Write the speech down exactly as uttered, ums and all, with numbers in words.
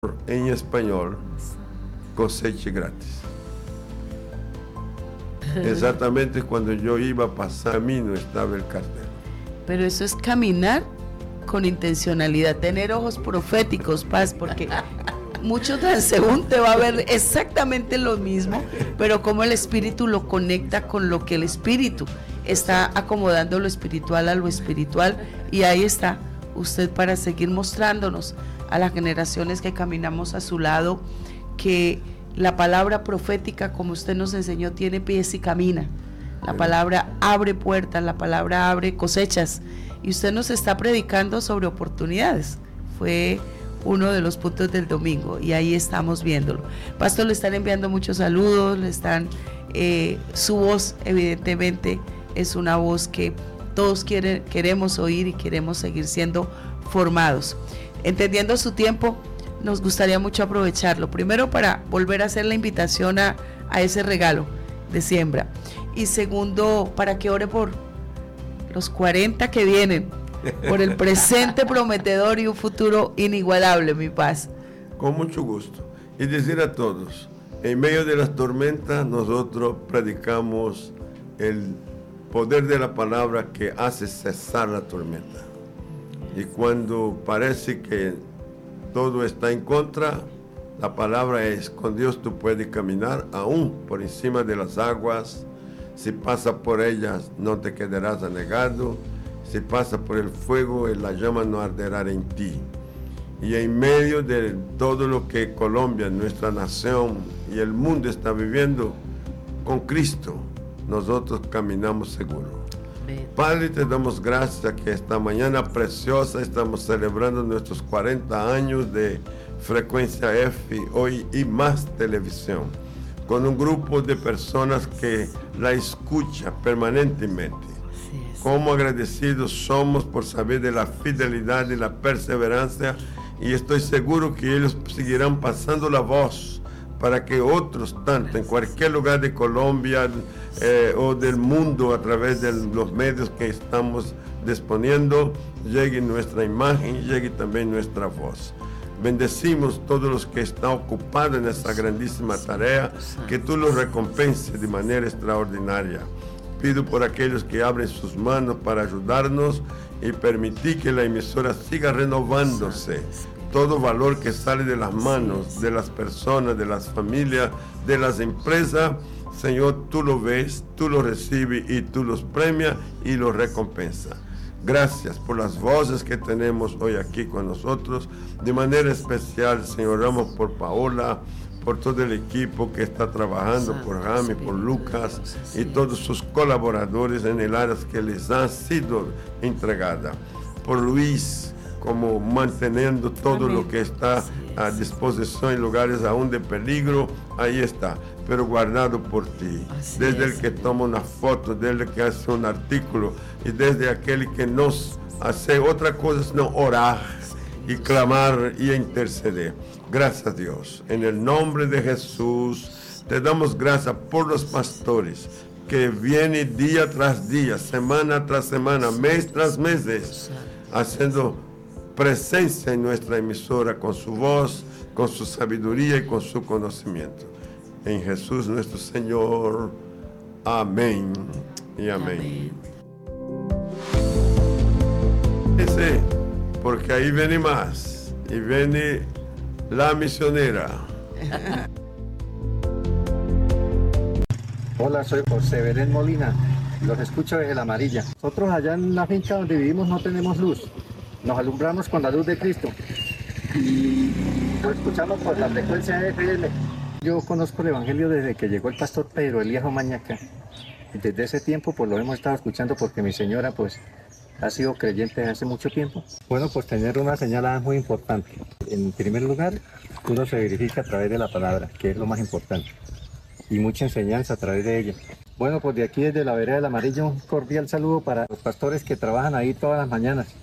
en español, cosecha gratis. Exactamente cuando yo iba a pasar camino estaba el cartel. Pero eso es caminar con intencionalidad, tener ojos proféticos, Paz, porque mucho transeúnte va a ver exactamente lo mismo, pero como el espíritu lo conecta con lo que el espíritu está acomodando lo espiritual a lo espiritual, y ahí está usted para seguir mostrándonos a las generaciones que caminamos a su lado que la palabra profética, como usted nos enseñó, tiene pies y camina. La palabra abre puertas, la palabra abre cosechas, y usted nos está predicando sobre oportunidades. Fue uno de los puntos del domingo y ahí estamos viéndolo. Pastor, le están enviando muchos saludos, le están eh, su voz evidentemente es una voz que todos quieren, queremos oír y queremos seguir siendo formados. Entendiendo su tiempo, nos gustaría mucho aprovecharlo, primero para volver a hacer la invitación a, a ese regalo de siembra, y segundo para que ore por los cuarenta que vienen, por el presente prometedor y un futuro inigualable, mi Paz. Con mucho gusto. Y decir a todos, en medio de las tormentas nosotros predicamos el poder de la palabra que hace cesar la tormenta. Y cuando parece que todo está en contra, la palabra es, con Dios tú puedes caminar aún por encima de las aguas. Si pasas por ellas no te quedarás anegado. Si pasas por el fuego, la llama no arderá en ti. Y en medio de todo lo que Colombia, nuestra nación y el mundo está viviendo, con Cristo nosotros caminamos seguro. Padre, te damos gracias que esta mañana preciosa estamos celebrando nuestros cuarenta años de Frecuencia F hoy y más televisión, con un grupo de personas que la escucha permanentemente. Cómo agradecidos somos por saber de la fidelidad y la perseverancia, y estoy seguro que ellos seguirán pasando la voz para que otros, tanto en cualquier lugar de Colombia eh, o del mundo, a través de los medios que estamos disponiendo, llegue nuestra imagen y llegue también nuestra voz. Bendecimos todos los que están ocupados en esta grandísima tarea, que tú los recompenses de manera extraordinaria. Pido por aquellos que abren sus manos para ayudarnos y permitir que la emisora siga renovándose. Todo valor que sale de las manos de las personas, de las familias, de las empresas, Señor, tú lo ves, tú lo recibes y tú los premias y los recompensas. Gracias por las voces que tenemos hoy aquí con nosotros. De manera especial, Señor, oramos por Paola, por todo el equipo que está trabajando, por Jaime, por Lucas y todos sus colaboradores en el área que les ha sido entregada. Por Luis, como manteniendo todo Amén. Lo que está a disposición en lugares aún de peligro, ahí está, pero guardado por ti. Así desde es, el que Señor. Toma una foto, desde el que hace un artículo y desde aquel que nos hace otra cosa sino orar y clamar y interceder. Gracias, Dios. En el nombre de Jesús te damos gracias por los pastores que vienen día tras día, semana tras semana, mes tras mes, haciendo presencia en nuestra emisora con su voz, con su sabiduría y con su conocimiento. En Jesús nuestro Señor. Amén y amén. Dice, porque ahí viene más y viene la misionera. Hola, soy José Belén Molina. Los escucho desde La Amarilla. Nosotros allá en la finca donde vivimos no tenemos luz. Nos alumbramos con la luz de Cristo y lo escuchamos por la frecuencia de F M. Yo conozco el Evangelio desde que llegó el pastor Pedro Elías Omañaca. Y desde ese tiempo pues lo hemos estado escuchando porque mi señora pues ha sido creyente desde hace mucho tiempo. Bueno, pues tener una señal es muy importante. En primer lugar, uno se verifica a través de la palabra, que es lo más importante, y mucha enseñanza a través de ella. Bueno, pues de aquí desde la vereda del Amarillo, un cordial saludo para los pastores que trabajan ahí todas las mañanas.